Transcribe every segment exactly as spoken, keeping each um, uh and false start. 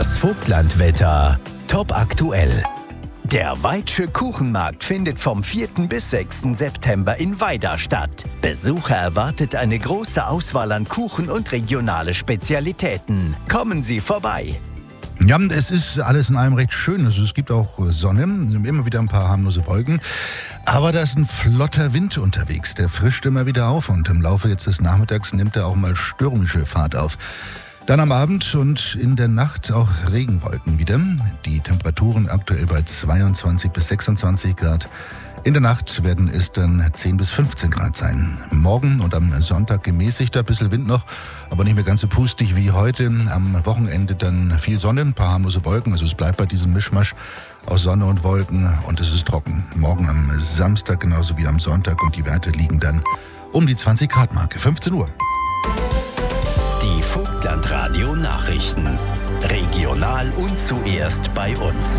Das Vogtlandwetter top aktuell. Der Weitsche Kuchenmarkt findet vom vierten bis sechsten September in Weida statt. Besucher erwartet eine große Auswahl an Kuchen und regionale Spezialitäten. Kommen Sie vorbei! Ja, es ist alles in allem recht schön. Also es gibt auch Sonne, immer wieder ein paar harmlose Wolken. Aber da ist ein flotter Wind unterwegs, der frischt immer wieder auf. Und im Laufe jetzt des Nachmittags nimmt er auch mal stürmische Fahrt auf. Dann am Abend und in der Nacht auch Regenwolken wieder. Die Temperaturen aktuell bei zweiundzwanzig bis sechsundzwanzig Grad. In der Nacht werden es dann zehn bis fünfzehn Grad sein. Morgen und am Sonntag gemäßigter, ein bisschen Wind noch, aber nicht mehr ganz so pustig wie heute. Am Wochenende dann viel Sonne, ein paar harmlose Wolken. Also es bleibt bei diesem Mischmasch aus Sonne und Wolken und es ist trocken. Morgen am Samstag genauso wie am Sonntag und die Werte liegen dann um die zwanzig Grad Marke. fünfzehn Uhr. Die Vogtlandradio Nachrichten. Regional und zuerst bei uns.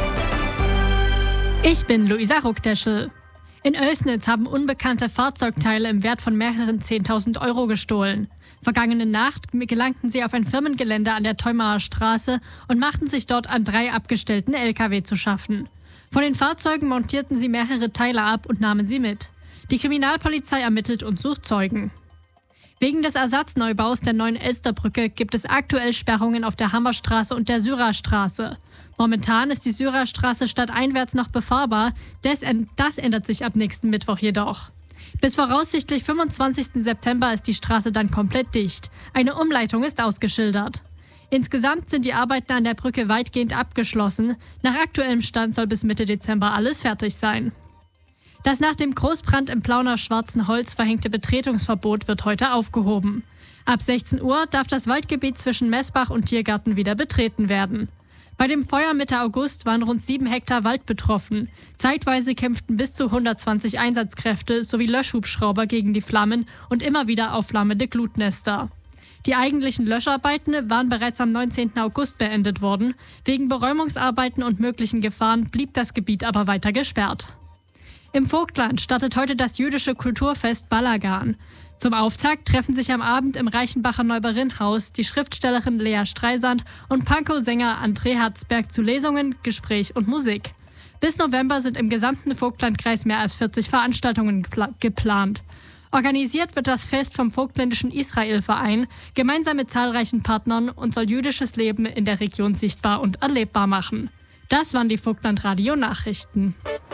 Ich bin Luisa Ruckdeschel. In Oelsnitz haben unbekannte Fahrzeugteile im Wert von mehreren zehntausend Euro gestohlen. Vergangene Nacht gelangten sie auf ein Firmengelände an der Theumarer Straße und machten sich dort an drei abgestellten L K W zu schaffen. Von den Fahrzeugen montierten sie mehrere Teile ab und nahmen sie mit. Die Kriminalpolizei ermittelt und sucht Zeugen. Wegen des Ersatzneubau's der neuen Elsterbrücke gibt es aktuell Sperrungen auf der Hammerstraße und der Syrerstraße. Momentan ist die Syrerstraße stadteinwärts noch befahrbar, das, das ändert sich ab nächsten Mittwoch jedoch. Bis voraussichtlich fünfundzwanzigsten September ist die Straße dann komplett dicht. Eine Umleitung ist ausgeschildert. Insgesamt sind die Arbeiten an der Brücke weitgehend abgeschlossen. Nach aktuellem Stand soll bis Mitte Dezember alles fertig sein. Das nach dem Großbrand im Plauner Schwarzen Holz verhängte Betretungsverbot wird heute aufgehoben. Ab sechzehn Uhr darf das Waldgebiet zwischen Messbach und Tiergarten wieder betreten werden. Bei dem Feuer Mitte August waren rund sieben Hektar Wald betroffen. Zeitweise kämpften bis zu hundertzwanzig Einsatzkräfte sowie Löschhubschrauber gegen die Flammen und immer wieder aufflammende Glutnester. Die eigentlichen Löscharbeiten waren bereits am neunzehnten August beendet worden. Wegen Beräumungsarbeiten und möglichen Gefahren blieb das Gebiet aber weiter gesperrt. Im Vogtland startet heute das jüdische Kulturfest Balagan. Zum Auftakt treffen sich am Abend im Reichenbacher Neuberinnhaus die Schriftstellerin Lea Streisand und Pankow-Sänger André Herzberg zu Lesungen, Gespräch und Musik. Bis November sind im gesamten Vogtlandkreis mehr als vierzig Veranstaltungen gepla- geplant. Organisiert wird das Fest vom Vogtländischen Israel-Verein, gemeinsam mit zahlreichen Partnern und soll jüdisches Leben in der Region sichtbar und erlebbar machen. Das waren die Vogtlandradio-Nachrichten.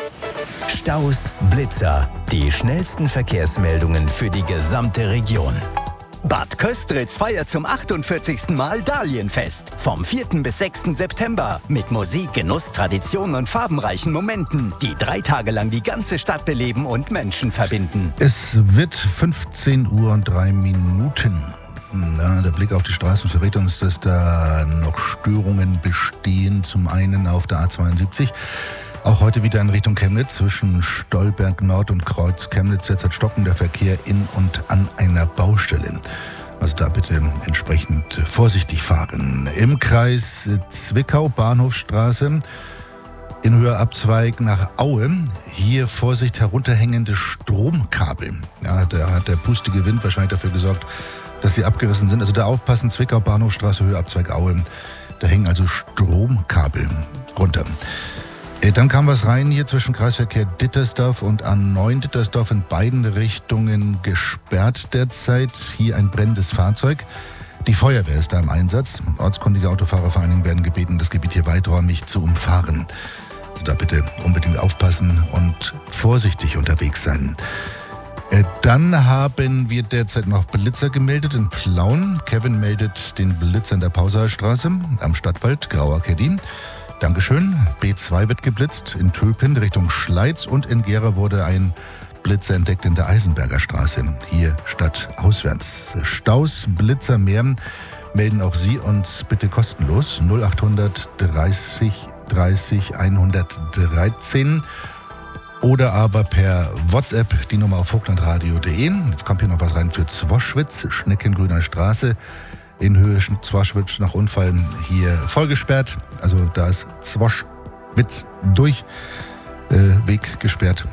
Staus, Blitzer, die schnellsten Verkehrsmeldungen für die gesamte Region. Bad Köstritz feiert zum achtundvierzigsten Mal Dahlienfest. Vom vierten bis sechsten September. Mit Musik, Genuss, Tradition und farbenreichen Momenten, die drei Tage lang die ganze Stadt beleben und Menschen verbinden. Es wird fünfzehn Uhr und drei Minuten. Na, der Blick auf die Straßen verrät uns, dass da noch Störungen bestehen. Zum einen auf der A zweiundsiebzig. Auch heute wieder in Richtung Chemnitz zwischen Stolberg Nord und Kreuz Chemnitz. Jetzt hat stockender Verkehr in und an einer Baustelle. Also da bitte entsprechend vorsichtig fahren. Im Kreis Zwickau, Bahnhofstraße, in Höhe Abzweig nach Aue. Hier Vorsicht, herunterhängende Stromkabel. Ja, da hat der pustige Wind wahrscheinlich dafür gesorgt, dass sie abgerissen sind. Also da aufpassen, Zwickau, Bahnhofstraße, Höhe Abzweig Aue. Da hängen also Stromkabel runter. Dann kam was rein hier zwischen Kreisverkehr Dittersdorf und A neun Dittersdorf in beiden Richtungen gesperrt derzeit. Hier ein brennendes Fahrzeug. Die Feuerwehr ist da im Einsatz. Ortskundige Autofahrervereinigung werden gebeten, das Gebiet hier weiträumig zu umfahren. Also da bitte unbedingt aufpassen und vorsichtig unterwegs sein. Dann haben wir derzeit noch Blitzer gemeldet in Plauen. Kevin meldet den Blitzer in der Pausastraße am Stadtwald, Grauer Keddy. Dankeschön. B zwei wird geblitzt in Töpen Richtung Schleiz und in Gera wurde ein Blitzer entdeckt in der Eisenberger Straße. Hier stadtauswärts. Staus, Blitzer, mehr melden auch Sie uns bitte kostenlos. null achthundert dreißig dreißig hundertdreizehn oder aber per WhatsApp die Nummer auf vogtlandradio punkt de. Jetzt kommt hier noch was rein für Zwoschwitz, Schneckengrüner Straße. In Höhe Zwoschwitz nach Unfall hier vollgesperrt. Also da ist Zwoschwitz durch, äh, Weg gesperrt.